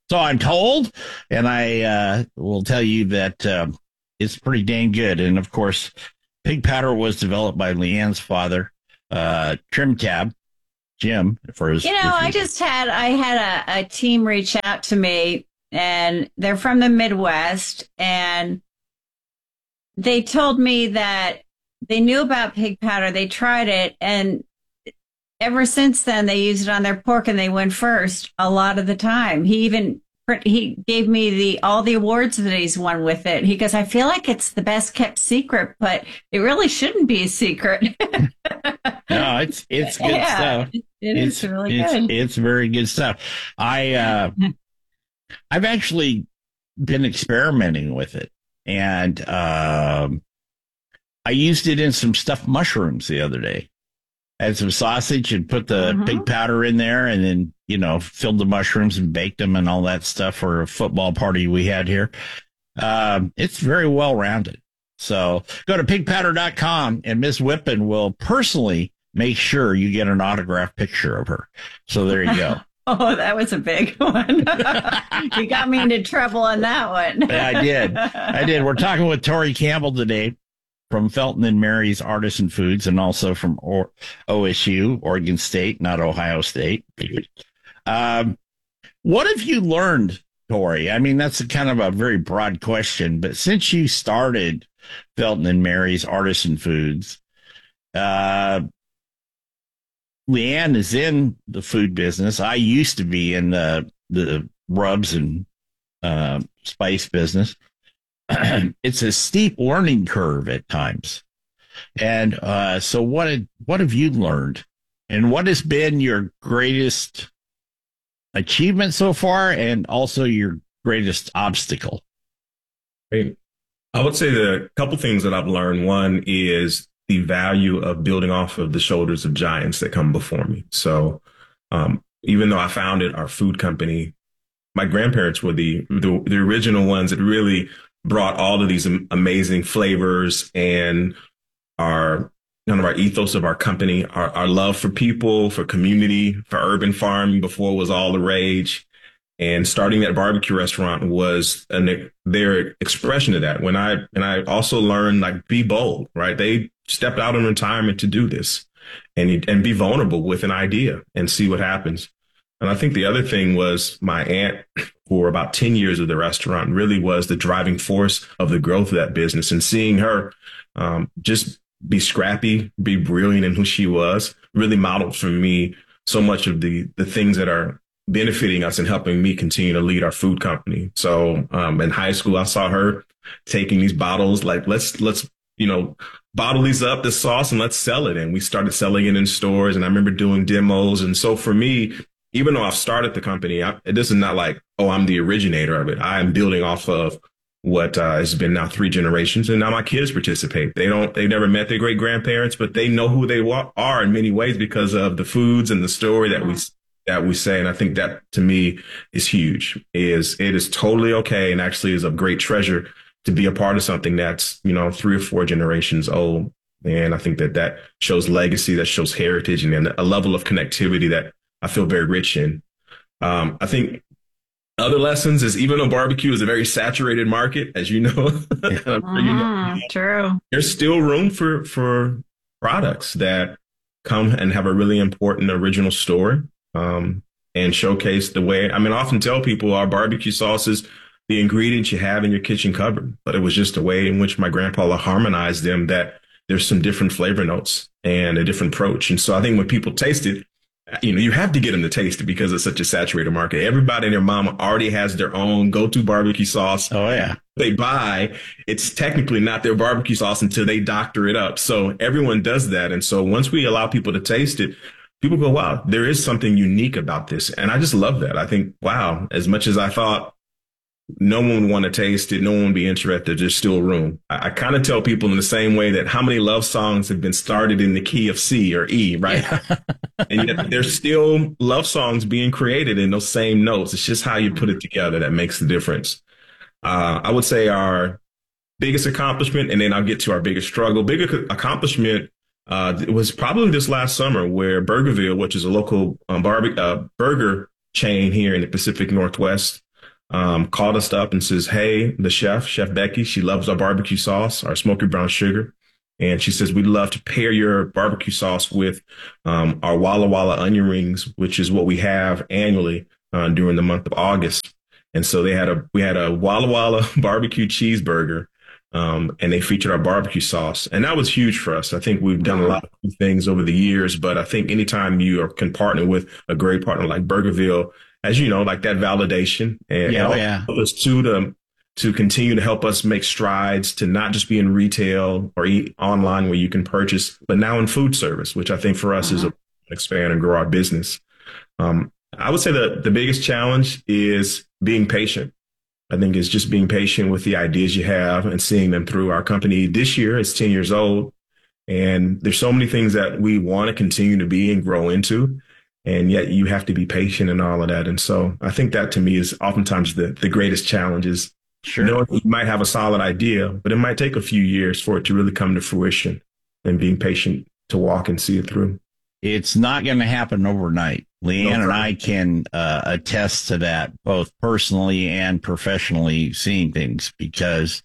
So I'm told, and I uh, will tell you that uh, it's pretty dang good. And of course, Pig Powder was developed by Leanne's father, uh, Trim Tab, Jim. For his, you know, I just had I had a, a team reach out to me, and they're from the Midwest, and they told me that they knew about Pig Powder. They tried it, and ever since then, they use it on their pork, and they win first a lot of the time. He even he gave me the all the awards that he's won with it. He goes, I feel like it's the best kept secret, but it really shouldn't be a secret. No, it's it's good yeah, stuff. It it's, is really it's, good. It's very good stuff. I uh, I've actually been experimenting with it, and um, I used it in some stuffed mushrooms the other day. I had some sausage and put the Mm-hmm. Pig Powder in there, and then, you know, filled the mushrooms and baked them and all that stuff for a football party we had here. Um, it's very well rounded. So go to pig powder dot com, and Miss Whippen will personally make sure you get an autographed picture of her. So there you go. Oh, that was a big one. You got me into trouble on that one. I did. I did. We're talking with Tori Campbell today from Felton and Mary's Artisan Foods, and also from o- OSU, Oregon State, not Ohio State. Um, what have you learned, Tori? I mean, that's a kind of a very broad question, but since you started Felton and Mary's Artisan Foods, uh, Leanne is in the food business. I used to be in the, the rubs and uh, spice business. It's a steep learning curve at times. And uh, so what had, what have you learned? And what has been your greatest achievement so far, and also your greatest obstacle? Great. I would say the couple things that I've learned. One is the value of building off of the shoulders of giants that come before me. So um, even though I founded our food company, my grandparents were the, the, the original ones that really brought all of these amazing flavors and our kind of our ethos of our company, our, our love for people, for community, for urban farming before it was all the rage. And starting that barbecue restaurant was an, their expression of that. When I and I also learned, like, be bold, right? They stepped out in retirement to do this, and and be vulnerable with an idea and see what happens. And I think the other thing was my aunt, for about ten years of the restaurant, really was the driving force of the growth of that business. And seeing her um, just be scrappy, be brilliant in who she was, really modeled for me so much of the the things that are benefiting us and helping me continue to lead our food company. So um, in high school, I saw her taking these bottles, like, let's, let's, you know, bottle these up, the sauce, and let's sell it. And we started selling it in stores. And I remember doing demos. And so for me, even though I've started the company, I, this is not like, oh, I'm the originator of it. I am building off of what uh, has been now three generations. And now my kids participate. They don't, they never met their great grandparents, but they know who they wa- are in many ways because of the foods and the story that we that we say. And I think that, to me, is huge. Is it is totally okay, and actually is a great treasure to be a part of something that's, you know, three or four generations old. And I think that that shows legacy, that shows heritage, and a level of connectivity that I feel very rich in. Um, I think other lessons is, even though barbecue is a very saturated market, as you know, mm, you know, true, there's still room for, for products that come and have a really important original story. Um, and showcase the way, I mean, I often tell people our barbecue sauce is the ingredients you have in your kitchen cupboard, but it was just a way in which my grandpa harmonized them, that there's some different flavor notes and a different approach. And so I think when people taste it, you know, you have to get them to taste it because it's such a saturated market. Everybody and their mama already has their own go-to barbecue sauce. Oh, yeah. They buy, it's technically not their barbecue sauce until they doctor it up. So everyone does that. And so once we allow people to taste it, people go, wow, there is something unique about this. And I just love that. I think, wow, as much as I thought no one would want to taste it, no one would be interested, there's still room. I, I kind of tell people in the same way that how many love songs have been started in the key of C or E, right? Yeah. And yet there's still love songs being created in those same notes. It's just how you put it together that makes the difference. Uh, I would say our biggest accomplishment, and then I'll get to our biggest struggle. Bigger accomplishment uh, it was probably this last summer, where Burgerville, which is a local um, barbe- uh, burger chain here in the Pacific Northwest, um, called us up and says, hey, the chef, Chef Becky, she loves our barbecue sauce, our smoky brown sugar. And she says, we'd love to pair your barbecue sauce with um, our Walla Walla onion rings, which is what we have annually uh, during the month of August. And so they had a we had a Walla Walla barbecue cheeseburger, um, and they featured our barbecue sauce. And that was huge for us. I think we've done a lot of things over the years, but I think anytime you are, can partner with a great partner like Burgerville, as you know, like that validation and, yeah, and yeah. help us to, to, to continue to help us make strides to not just be in retail or eat online where you can purchase, but now in food service, which I think for us uh-huh. is a, expand and grow our business. Um, I would say that the biggest challenge is being patient. I think it's just being patient with the ideas you have and seeing them through. Our company this year is ten years old, and there's so many things that we want to continue to be and grow into. And yet you have to be patient and all of that. And so I think that to me is oftentimes the, the greatest challenge is sure. knowing you might have a solid idea, but it might take a few years for it to really come to fruition, and being patient to walk and see it through. It's not going to happen overnight. Leanne no and I can uh, attest to that, both personally and professionally, seeing things, because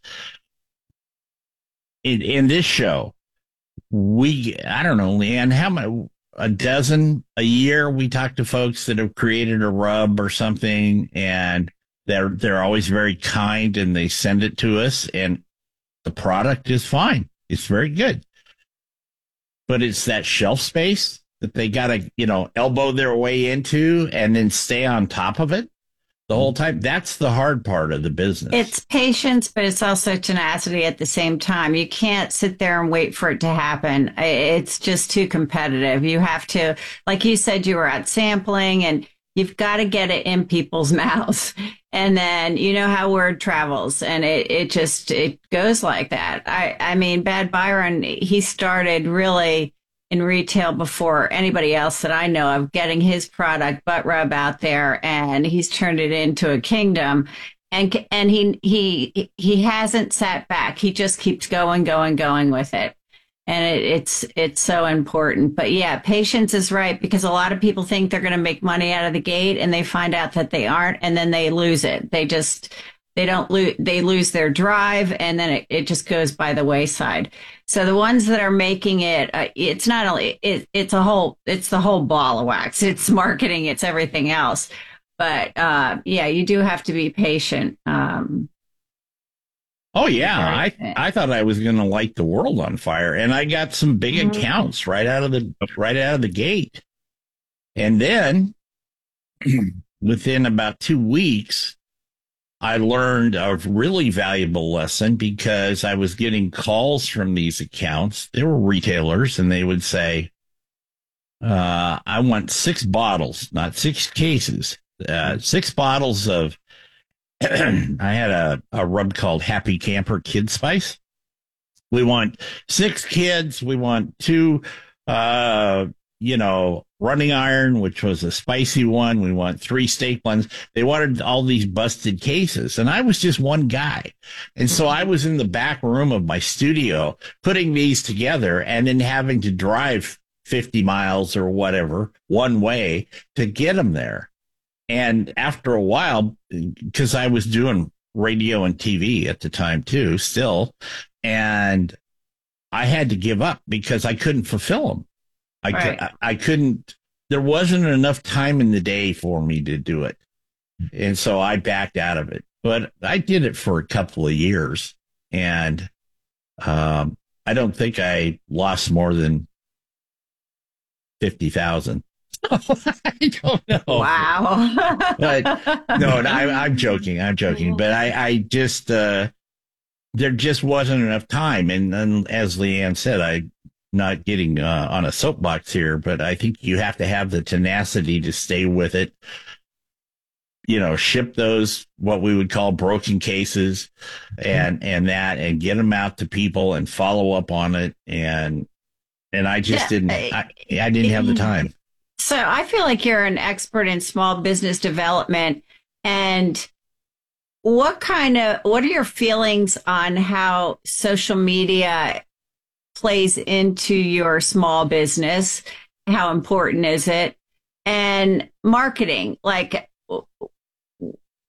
in, in this show, we, I don't know, Leanne, how many, a dozen a year we talk to folks that have created a rub or something, and they're, they're always very kind and they send it to us, and the product is fine. It's very good. But it's that shelf space that they got to, you know, elbow their way into and then stay on top of it the whole time. That's the hard part of the business. It's patience, but it's also tenacity at the same time. You can't sit there and wait for it to happen. It's just too competitive. You have to, like you said, you were out sampling, and you've got to get it in people's mouths. And then you know how word travels, and it, it just, it goes like that. I, I mean, Bad Byron, he started really in retail before anybody else that I know of, getting his product Butt Rub out there, and he's turned it into a kingdom. And and he he he hasn't sat back. He just keeps going, going, going with it. And it, it's it's so important. But yeah, patience is right, because a lot of people think they're going to make money out of the gate, and they find out that they aren't, and then they lose it. They just they don't lose they lose their drive, and then it, it just goes by the wayside. So the ones that are making it, uh, it's not only it, it's a whole it's the whole ball of wax. It's marketing, it's everything else. But uh, yeah, you do have to be patient. Um, Oh, yeah. I I thought I was going to light the world on fire, and I got some big mm-hmm. accounts right out of the right out of the gate. And then within about two weeks, I learned a really valuable lesson, because I was getting calls from these accounts. They were retailers, and they would say, uh, I want six bottles, not six cases, uh, six bottles of I had a, a rub called Happy Camper Kid Spice. We want six kids. We want two, uh, you know, running iron, which was a spicy one. We want three steak ones. They wanted all these busted cases, and I was just one guy. And so I was in the back room of my studio putting these together, and then having to drive fifty miles or whatever one way to get them there. And after a while, because I was doing radio and T V at the time too, still, and I had to give up because I couldn't fulfill them. I, right. could, I, I couldn't, there wasn't enough time in the day for me to do it. And so I backed out of it. But I did it for a couple of years, and um, I don't think I lost more than fifty thousand. I don't know. Wow. But no, no I, I'm joking. I'm joking. But I, I just, uh, there just wasn't enough time. And, and as Leanne said, I'm not getting uh, on a soapbox here, but I think you have to have the tenacity to stay with it. You know, ship those, what we would call broken cases, and, and that, and get them out to people and follow up on it. And, and I just yeah, didn't, I, I didn't have the time. So I feel like you're an expert in small business development. And what kind of, what are your feelings on how social media plays into your small business? How important is it? And marketing, like,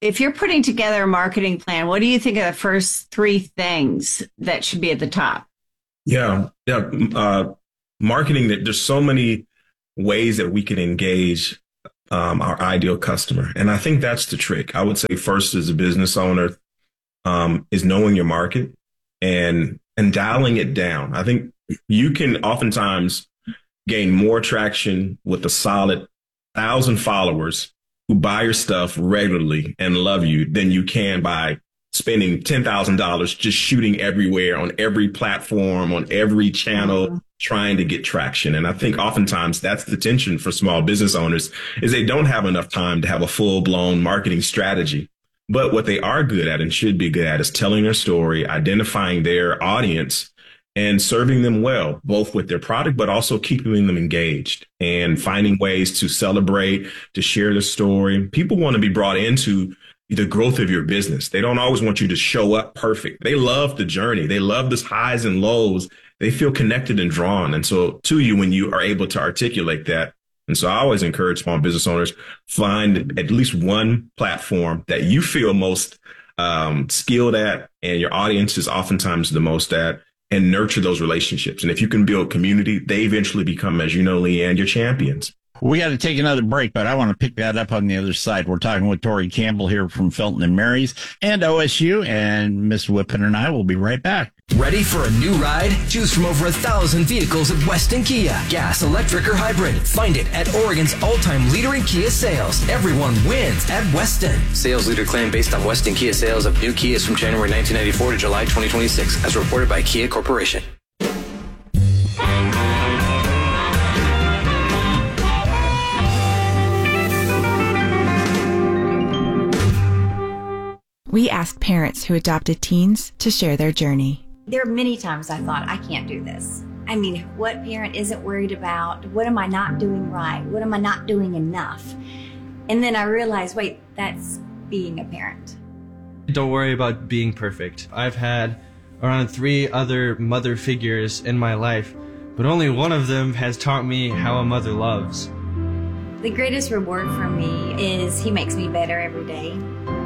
if you're putting together a marketing plan, what do you think are the first three things that should be at the top? Yeah, yeah. Uh, marketing, there's so many ways that we can engage um, our ideal customer. And I think that's the trick. I would say first, as a business owner, um, is knowing your market and and dialing it down. I think you can oftentimes gain more traction with a solid thousand followers who buy your stuff regularly and love you than you can by spending ten thousand dollars just shooting everywhere on every platform, on every channel, mm-hmm. trying to get traction. And I think oftentimes that's the tension for small business owners is they don't have enough time to have a full blown marketing strategy. But what they are good at and should be good at is telling their story, identifying their audience and serving them well, both with their product, but also keeping them engaged and finding ways to celebrate, to share the story. People want to be brought into the growth of your business. They don't always want you to show up perfect. They love the journey. They love the highs and lows. They feel connected and drawn. And so to you, when you are able to articulate that. And so I always encourage small business owners, find at least one platform that you feel most um, skilled at and your audience is oftentimes the most at, and nurture those relationships. And if you can build community, they eventually become, as you know, Leanne, your champions. We got to take another break, but I want to pick that up on the other side. We're talking with Tori Campbell here from Felton and Mary's and O S U, and Miss Whippen and I will be right back. Ready for a new ride? Choose from over a thousand vehicles at Weston Kia. Gas, electric, or hybrid. Find it at Oregon's all-time leader in Kia sales. Everyone wins at Weston. Sales leader claim based on Weston Kia sales of new Kias from January nineteen ninety-four to July twenty twenty-six, as reported by Kia Corporation. We asked parents who adopted teens to share their journey. There are many times I thought, I can't do this. I mean, what parent isn't worried about, what am I not doing right? What am I not doing enough? And then I realized, wait, that's being a parent. Don't worry about being perfect. I've had around three other mother figures in my life, but only one of them has taught me how a mother loves. The greatest reward for me is he makes me better every day.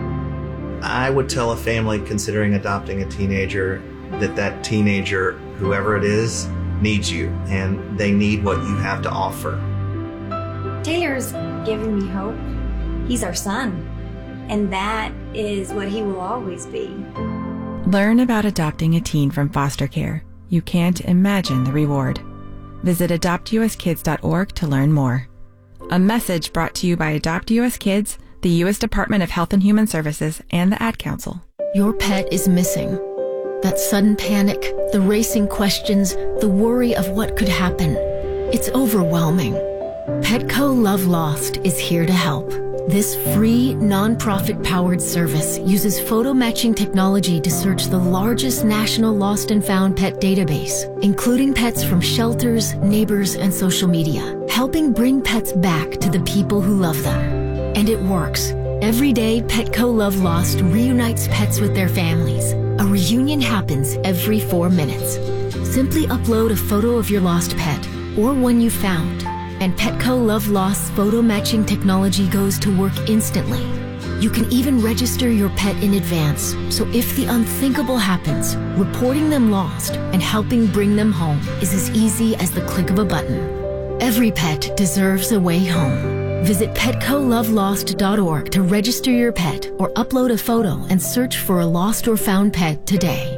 I would tell a family considering adopting a teenager that that teenager, whoever it is, needs you, and they need what you have to offer. Taylor's given me hope. He's our son, and that is what he will always be. Learn about adopting a teen from foster care. You can't imagine the reward. Visit adopt u s kids dot org to learn more. A message brought to you by Adopt U S Kids, the U S Department of Health and Human Services, and the Ad Council. Your pet is missing. That sudden panic, the racing questions, the worry of what could happen. It's overwhelming. Petco Love Lost is here to help. This free, non-profit-powered service uses photo matching technology to search the largest national lost and found pet database, including pets from shelters, neighbors, and social media, helping bring pets back to the people who love them. And it works. Every day, Petco Love Lost reunites pets with their families. A reunion happens every four minutes. Simply upload a photo of your lost pet or one you found, and Petco Love Lost's photo matching technology goes to work instantly. You can even register your pet in advance, so if the unthinkable happens, reporting them lost and helping bring them home is as easy as the click of a button. Every pet deserves a way home. Visit petco love lost dot org to register your pet or upload a photo and search for a lost or found pet today.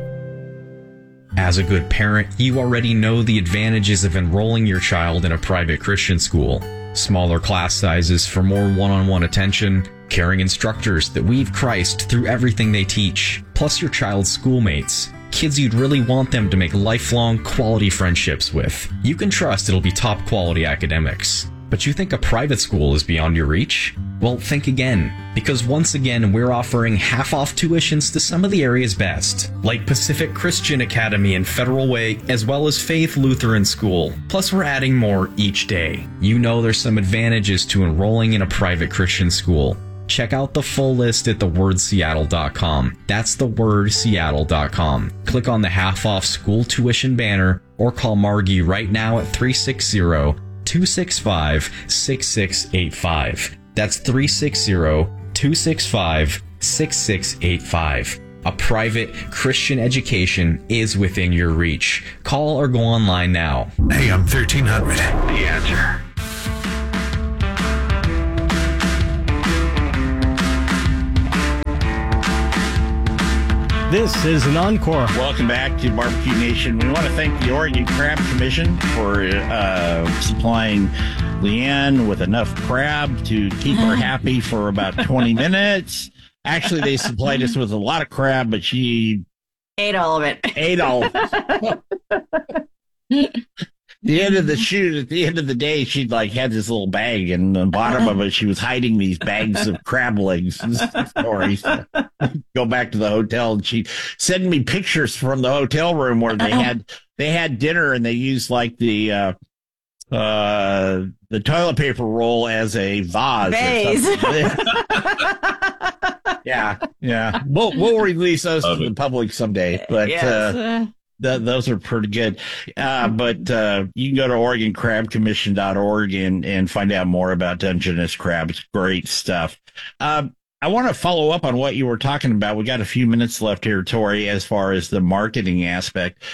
As a good parent, you already know the advantages of enrolling your child in a private Christian school. Smaller class sizes for more one-on-one attention, caring instructors that weave Christ through everything they teach, plus your child's schoolmates. Kids you'd really want them to make lifelong quality friendships with. You can trust it'll be top quality academics. But you think a private school is beyond your reach? Well, think again, because once again, we're offering half-off tuitions to some of the area's best, like Pacific Christian Academy and Federal Way, as well as Faith Lutheran School. Plus, we're adding more each day. You know there's some advantages to enrolling in a private Christian school. Check out the full list at the word seattle dot com. That's the word seattle dot com. Click on the half-off school tuition banner or call Margie right now at three six zero, two six five, six six eight five. That's three six zero, two six five, six six eight five. A private Christian education is within your reach. Call or go online now. A M thirteen hundred. The Answer. This is an encore. Welcome back to Barbecue Nation. We want to thank the Oregon Crab Commission for uh, supplying Leanne with enough crab to keep her happy for about twenty minutes. Actually, they supplied us with a lot of crab, but she ate all of it. Ate all of it. The end of the shoot, at the end of the day, she'd like had this little bag, and the bottom of it, she was hiding these bags of crab legs. Stories. Go back to the hotel, and she sent me pictures from the hotel room where they had they had dinner, and they used like the uh, uh, the toilet paper roll as a vase. Vase. Yeah, yeah. We'll we'll release those to the public someday, but. Yes. Uh, Th- those are pretty good. Uh, but uh, you can go to Oregon Crab Commission dot org and, and find out more about Dungeness crab. It's great stuff. Uh, I want to follow up on what you were talking about. We got a few minutes left here, Tori, as far as the marketing aspect.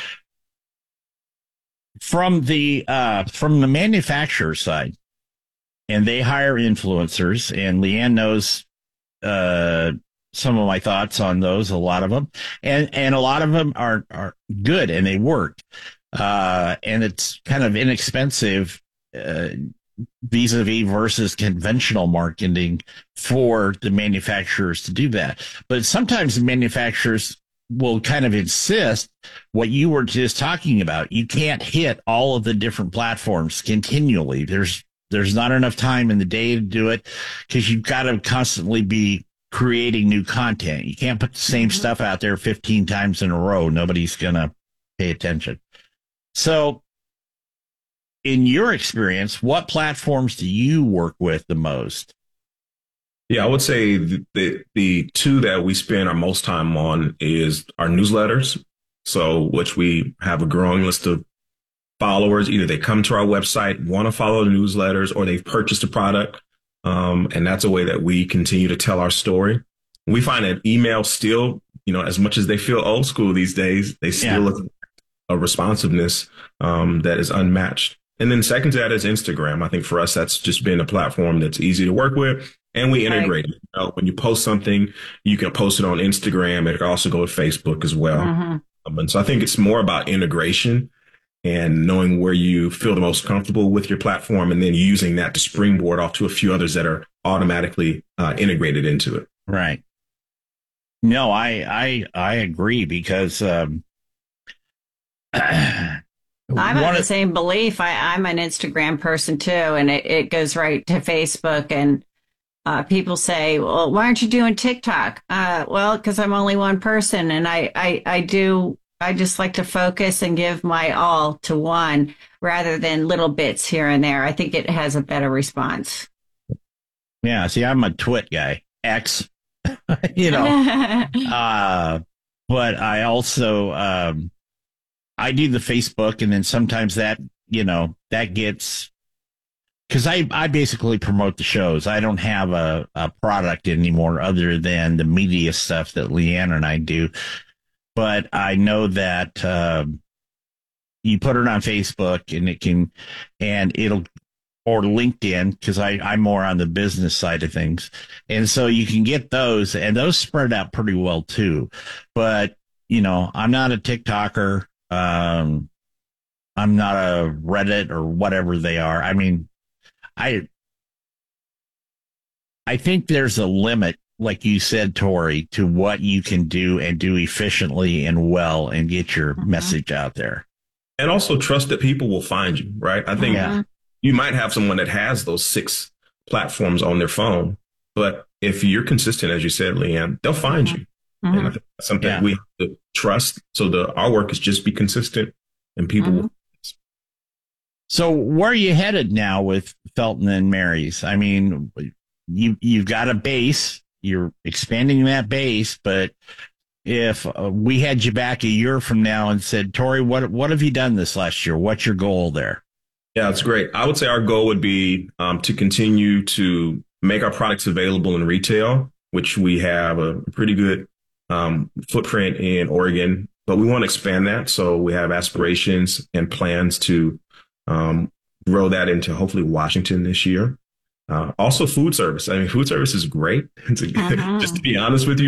From the uh, from the manufacturer side, and they hire influencers, and Leanne knows uh, some of my thoughts on those, a lot of them, and and a lot of them are are good and they work, uh, and it's kind of inexpensive uh, vis-a-vis versus conventional marketing for the manufacturers to do that. But sometimes the manufacturers will kind of insist what you were just talking about. You can't hit all of the different platforms continually. There's there's not enough time in the day to do it because you've got to constantly be creating new content. You can't put the same mm-hmm. stuff out there fifteen times in a row. Nobody's going to pay attention. So in your experience, what platforms do you work with the most? Yeah, I would say the, the, the two that we spend our most time on is our newsletters. So which we have a growing list of followers. Either they come to our website, want to follow the newsletters, or they've purchased a product. Um, and that's a way that we continue to tell our story. We find that email still, you know, as much as they feel old school these days, they still yeah. look at a responsiveness um, that is unmatched. And then second to that is Instagram. I think for us, that's just been a platform that's easy to work with. And we integrate it. You know, when you post something, you can post it on Instagram. It can also go to Facebook as well. Mm-hmm. Um, and so I think it's more about integration and knowing where you feel the most comfortable with your platform, and then using that to springboard off to a few others that are automatically uh, integrated into it. Right. No, I I I agree because um, I'm of the same belief. I, I'm an Instagram person too, and it, it goes right to Facebook. And uh, people say, "Well, why aren't you doing TikTok?" Uh, well, because I'm only one person, and I I, I do. I just like to focus and give my all to one rather than little bits here and there. I think it has a better response. Yeah. See, I'm a twit guy, X, you know, uh, but I also, um, I do the Facebook, and then sometimes that, you know, that gets, cause I, I basically promote the shows. I don't have a, a product anymore other than the media stuff that Leanne and I do. But I know that uh, you put it on Facebook and it can, and it'll, or LinkedIn, because I'm more on the business side of things. And so you can get those, and those spread out pretty well too. But, you know, I'm not a TikToker. Um, I'm not a Reddit or whatever they are. I mean, I, I think there's a limit, like you said, Tori, to what you can do and do efficiently and well and get your mm-hmm. message out there. And also trust that people will find you, right? I think yeah. you might have someone that has those six platforms on their phone, but if you're consistent, as you said, Leanne, they'll find mm-hmm. you. Mm-hmm. And I think that's something yeah. we have to trust. So the our work is just be consistent, and people mm-hmm. will. So where are you headed now with Felton and Mary's? I mean, you, you've got a base. You're expanding that base, but if uh, we had you back a year from now and said, Tori, what what have you done this last year? What's your goal there? Yeah, that's great. I would say our goal would be um, to continue to make our products available in retail which we have a pretty good um, footprint in Oregon, but we want to expand that. So we have aspirations and plans to um, grow that into hopefully Washington this year. Uh, also food service. I mean, food service is great. It's a, uh-huh. Just to be honest with you,